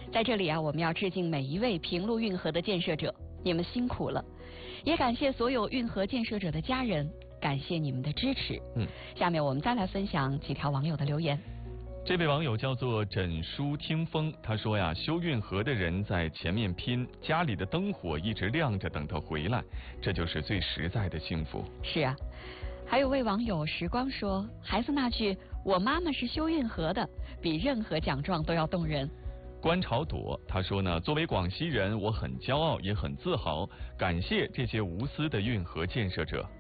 在这里啊，我们要致敬每一位平陆运河的建设者，你们辛苦了，也感谢所有运河建设者的家人，感谢你们的支持。下面我们再来分享几条网友的留言。 这位网友叫做枕书听风，他说呀，修运河的人在前面拼，家里的灯火一直亮着等他回来，这就是最实在的幸福。 是啊，还有位网友时光说，孩子那句我妈妈是修运河的，比任何奖状都要动人。 观潮朵他说呢，作为广西人，我很骄傲也很自豪，感谢这些无私的运河建设者。